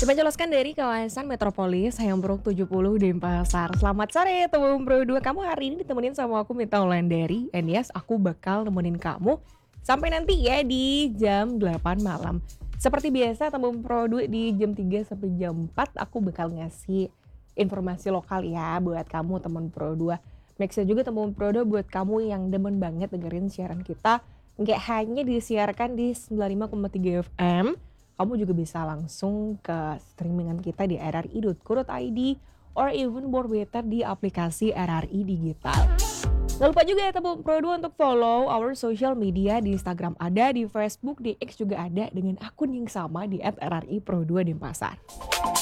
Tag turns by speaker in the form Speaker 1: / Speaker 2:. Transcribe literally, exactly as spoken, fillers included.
Speaker 1: Menjelaskan dari kawasan metropolis Hayamburuk tujuh puluh Denpasar. Selamat sore teman Bro dua. Kamu hari ini ditemenin sama aku Mita Wulandari. And yes, aku bakal nemenin kamu sampai nanti ya di jam delapan malam. Seperti biasa teman Pro dua di jam tiga sampai jam empat aku bakal ngasih informasi lokal ya buat kamu teman Pro dua. Make sure juga teman Pro dua buat kamu yang demen banget dengerin siaran kita. Nggak hanya disiarkan di sembilan puluh lima koma tiga F M. Kamu juga bisa langsung ke streamingan kita di r r i dot co dot i d or even more better di aplikasi R R I Digital. Jangan lupa juga ya teman Pro dua untuk follow our social media di Instagram ada, di Facebook, di X juga ada dengan akun yang sama di at R R I Pro dua Denpasar.